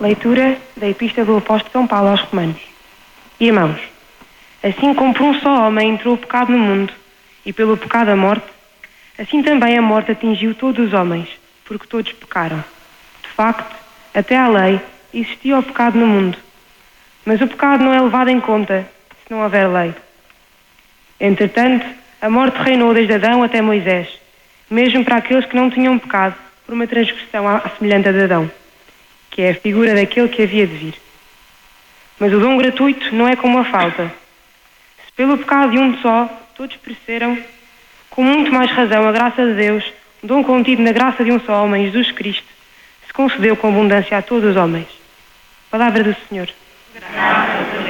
Leitura da Epístola do Apóstolo São Paulo aos Romanos. Irmãos, assim como por um só homem entrou o pecado no mundo, e pelo pecado a morte, assim também a morte atingiu todos os homens, porque todos pecaram. De facto, até à lei existia o pecado no mundo, mas o pecado não é levado em conta se não houver lei. Entretanto, a morte reinou desde Adão até Moisés, mesmo para aqueles que não tinham pecado, por uma transgressão à semelhança de Adão, que é a figura daquele que havia de vir. Mas o dom gratuito não é como a falta. Se pelo pecado de um só todos pereceram, com muito mais razão a graça de Deus, o dom contido na graça de um só homem, Jesus Cristo, se concedeu com abundância a todos os homens. Palavra do Senhor. Graças a Deus.